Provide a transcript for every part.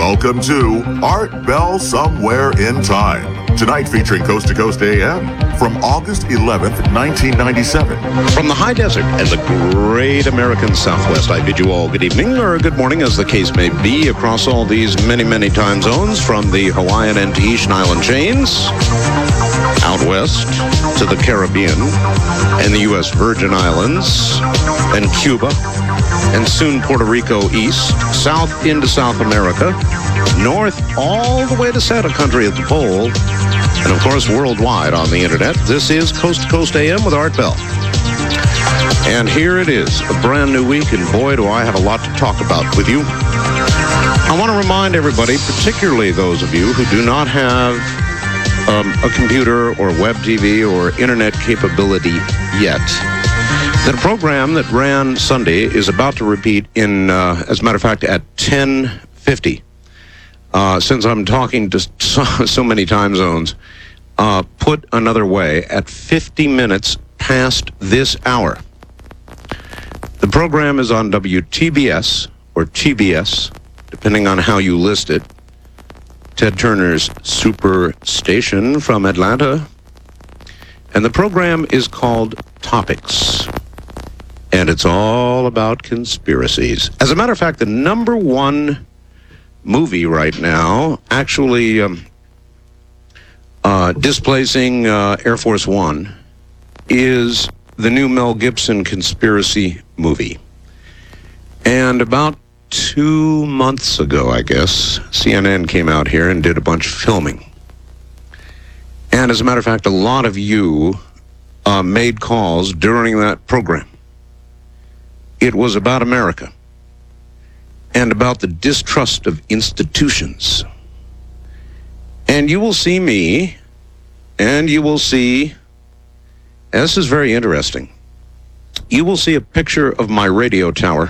Welcome to Art Bell Somewhere in Time. Tonight featuring Coast to Coast AM from August 11th, 1997. From the high desert and the great American Southwest, I bid you all good evening or good morning, as the case may be, across all these many, many time zones, from the Hawaiian and Tahitian island chains, out west to the Caribbean and the U.S. Virgin Islands and Cuba, and soon Puerto Rico east, south into South America, north all the way to Santa Country at the pole, and of course worldwide on the internet. This is Coast to Coast AM with Art Bell. And here it is, a brand new week, and boy, do I have a lot to talk about with you. I want to remind everybody, particularly those of you who do not have a computer or web TV or internet capability yet, that a program that ran Sunday is about to repeat in, as a matter of fact, at 10:50. Since I'm talking to so many time zones, put another way, at 50 minutes past this hour. The program is on WTBS or TBS, depending on how you list it, Ted Turner's super station from Atlanta. And the program is called Topics. And it's all about conspiracies. As a matter of fact, the number one movie right now, actually displacing Air Force One, is the new Mel Gibson conspiracy movie. And about 2 months ago, I guess, CNN came out here and did a bunch of filming. And as a matter of fact, a lot of you made calls during that program. It was about America and about the distrust of institutions. And you will see me, and you will see, and this is very interesting, you will see a picture of my radio tower,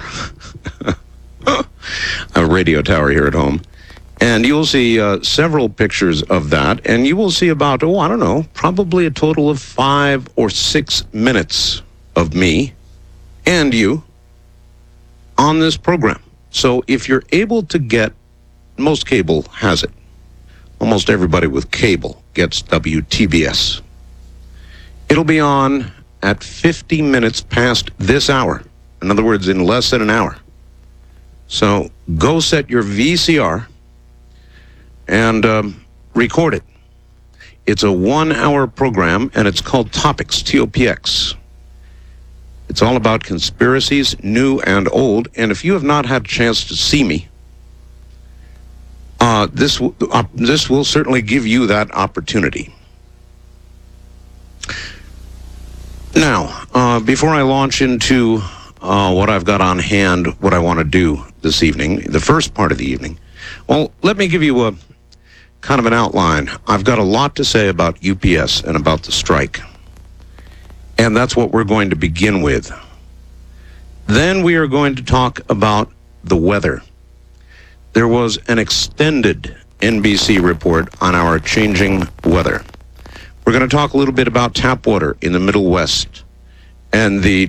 a radio tower here at home, and you will see several pictures of that, and you will see about, I don't know, probably a total of 5 or 6 minutes of me and you on this program. So if you're able to get, most cable has it. Almost everybody with cable gets WTBS. It'll be on at 50 minutes past this hour. In other words, in less than an hour. So go set your VCR and record it. It's a 1-hour program, and it's called Topics, T-O-P-X. It's all about conspiracies, new and old. And if you have not had a chance to see me, this will certainly give you that opportunity. Now, before I launch into what I've got on hand, what I want to do this evening, the first part of the evening, well, let me give you a kind of an outline. I've got a lot to say about UPS and about the strike. And that's what we're going to begin with. Then we are going to talk about the weather. There was an extended NBC report on our changing weather. We're going to talk a little bit about tap water in the Middle West and the